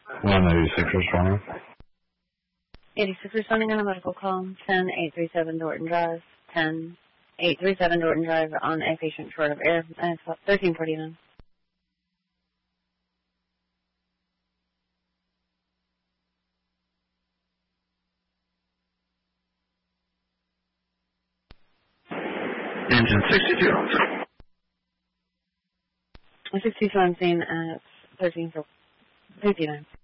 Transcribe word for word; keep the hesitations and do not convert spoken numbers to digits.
one eighty-six responding. eighty-six responding on a medical call, ten eight three seven Dorton Drive, ten eight three seven Dorton Drive on a patient short of air, uh, thirteen forty-nine. Engine sixty-two. sixty-two on scene at thirteen fifty-nine.